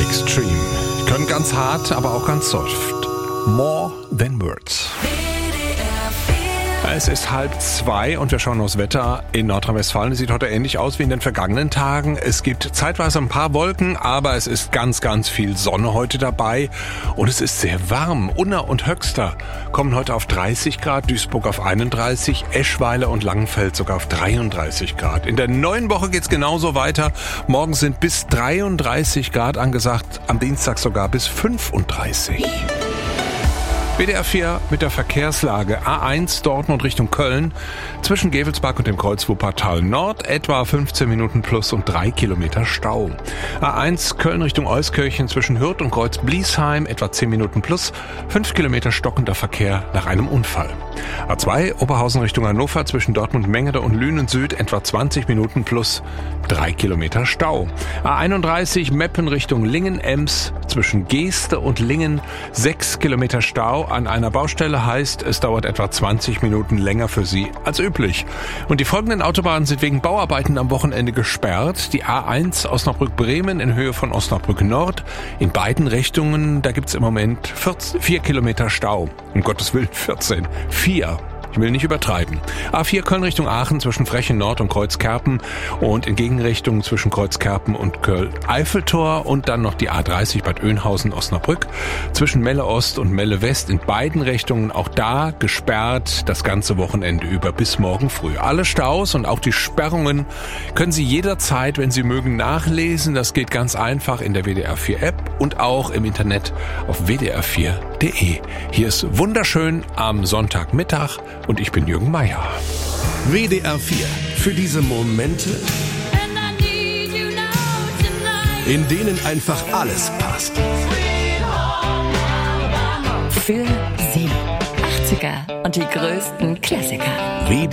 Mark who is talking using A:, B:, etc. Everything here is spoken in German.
A: Extreme. Können ganz hart, aber auch ganz soft. More than words. Es ist 1:30 und wir schauen aufs Wetter in Nordrhein-Westfalen. Es sieht heute ähnlich aus wie in den vergangenen Tagen. Es gibt zeitweise ein paar Wolken, aber es ist ganz, ganz viel Sonne heute dabei. Und es ist sehr warm. Unna und Höxter kommen heute auf 30 Grad, Duisburg auf 31, Eschweiler und Langenfeld sogar auf 33 Grad. In der neuen Woche geht's genauso weiter. Morgen sind bis 33 Grad angesagt, am Dienstag sogar bis 35. WDR 4 mit der Verkehrslage. A1 Dortmund Richtung Köln. Zwischen Gevelsberg und dem Kreuz Wuppertal Nord etwa 15 Minuten plus und 3 Kilometer Stau. A1 Köln Richtung Euskirchen zwischen Hürth und Kreuz Bliesheim etwa 10 Minuten plus, 5 Kilometer stockender Verkehr nach einem Unfall. A2 Oberhausen Richtung Hannover zwischen Dortmund Mengede und Lünen Süd etwa 20 Minuten plus 3 Kilometer Stau. A31 Meppen Richtung Lingen-Ems zwischen Geeste und Lingen 6 Kilometer Stau an einer Baustelle, heißt, es dauert etwa 20 Minuten länger für Sie als üblich. Und die folgenden Autobahnen sind wegen Bauarbeiten am Wochenende gesperrt. Die A1 Osnabrück-Bremen in Höhe von Osnabrück Nord. In beiden Richtungen, da gibt's im Moment 4 Kilometer Stau. Um Gottes Willen 14. 4. Ich will nicht übertreiben. A4 Köln Richtung Aachen zwischen Frechen Nord und Kreuzkerpen und in Gegenrichtung zwischen Kreuzkerpen und Köln-Eiffeltor und dann noch die A30 Bad Oeynhausen-Osnabrück zwischen Melle Ost und Melle West in beiden Richtungen, auch da gesperrt das ganze Wochenende über bis morgen früh. Alle Staus und auch die Sperrungen können Sie jederzeit, wenn Sie mögen, nachlesen. Das geht ganz einfach in der WDR 4 App und auch im Internet auf wdr4.de. Hier ist wunderschön am Sonntagmittag. Und ich bin Jürgen Meier.
B: WDR 4. Für diese Momente, in denen einfach alles passt.
C: Für Sie. 80er und die größten Klassiker.
B: WDR